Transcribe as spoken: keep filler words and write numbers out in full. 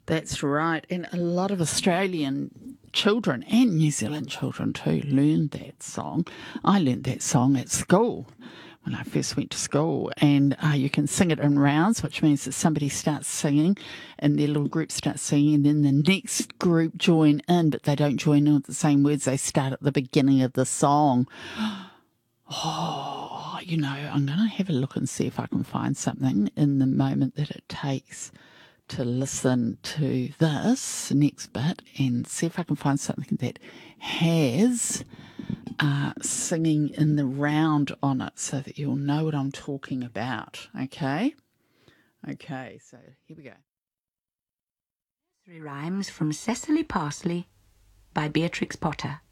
That's right. And a lot of Australian children and New Zealand children too learned that song. I learned that song at school when I first went to school. And uh, you can sing it in rounds, which means that somebody starts singing and their little group starts singing, and then the next group join in, but they don't join in with the same words. They start at the beginning of the song. Oh, you know, I'm going to have a look and see if I can find something in the moment that it takes to listen to this next bit and see if I can find something that has uh, singing in the round on it so that you'll know what I'm talking about. Okay? Okay, so here we go. Nursery Rhymes from Cecily Parsley by Beatrix Potter.